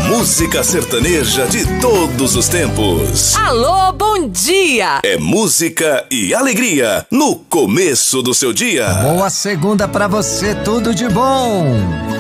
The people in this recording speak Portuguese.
música sertaneja de todos os tempos. Alô, bom dia! É música e alegria no começo do seu dia. Boa segunda pra você, tudo de bom.